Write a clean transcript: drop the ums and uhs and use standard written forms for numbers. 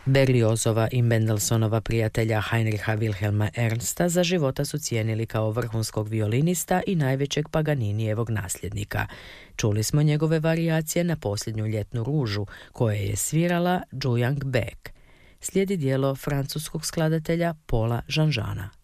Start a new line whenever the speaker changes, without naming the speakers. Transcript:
Berliozova i Mendelssohnova prijatelja Heinricha Wilhelma Ernsta za života su cijenili kao vrhunskog violinista i najvećeg Paganinijevog nasljednika. Čuli smo njegove varijacije na Posljednju ljetnu ružu, koje je svirala Zhu Yang Beck. Slijedi dijelo francuskog skladatelja Paula Janjana.